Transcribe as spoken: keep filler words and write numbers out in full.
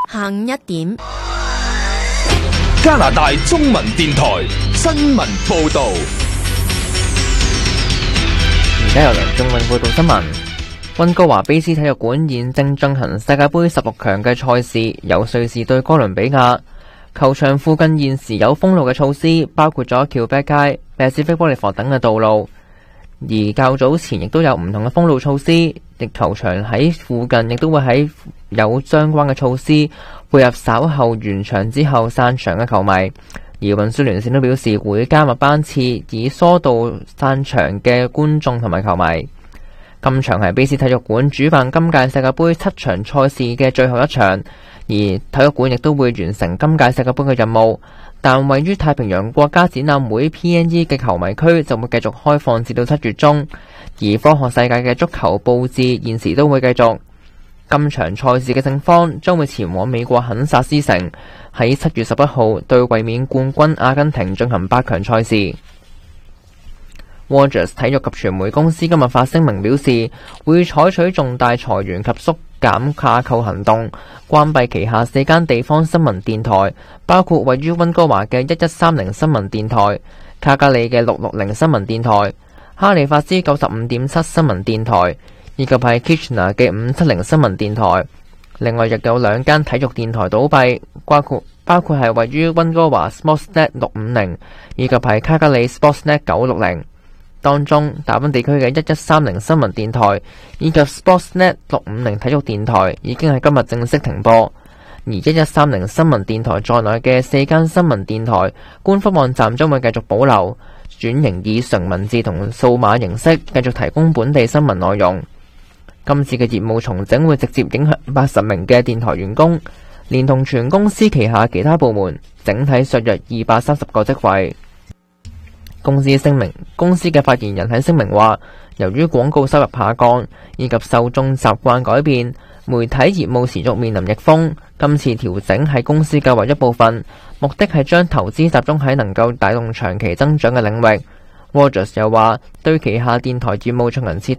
下午一點， 加拿大中文電台新聞報道。 而家由梁仲永報道新聞。溫哥華卑斯體育館現正進行世界盃十六強嘅賽事，由瑞士對哥倫比亞。球場附近現時有封路嘅措施，包括咗橋北街、Pacific Boulevard等嘅道路。而較早前亦都有唔同嘅封路措施，亦球場喺附近亦都會喺有相關嘅措施，配合稍後完場之後散場嘅球迷。而運輸連線都表示會加密班次，以疏導散場嘅觀眾同埋球迷。今場係卑斯體育館主辦今屆世界盃七場賽事嘅最後一場，而體育館亦都會完成今屆世界盃嘅任務。但位於太平洋國家展覽會 P N E 嘅球迷區就會繼續開放至到七月中，而科學世界嘅足球佈置現時都會繼續。今場賽事嘅勝方將會前往美國肯薩斯城，喺七月十一號對衛冕冠軍阿根廷進行八強賽事。Rogers 體育及傳媒公司今日發聲明表示，會採取重大裁員及縮減架構行動，關閉旗下四間地方新聞電台，包括位於溫哥華嘅一一三零新聞電台、卡加里嘅六六零新聞電台、哈利法斯九十五點七新聞電台，以及係 Kitchener 嘅五七零新聞電台。另外，亦有兩間體育電台倒閉，包括包括係位於溫哥華 Sportsnet 六五零，以及係卡加里 Sportsnet 九六零。當中，大溫地區嘅一一三零新聞電台以及 Sportsnet 六五零體育電台已經係今日正式停播，而一一三零新聞電台在內嘅四間新聞電台官方網站將會繼續保留，轉型以純文字同數碼形式繼續提供本地新聞內容。今次嘅業務重整會直接影響八十名嘅電台員工，連同全公司旗下其他部門，整體削弱二百三十個職位。公司聲明，公司嘅發言人喺聲明話，由於廣告收入下降以及受眾習慣改變，媒體業務持續面臨逆風。今次調整係公司計劃一部分，目的係將投資集中喺能夠帶動長期增長嘅領域。Rogers 又話，對旗下電台業務進行徹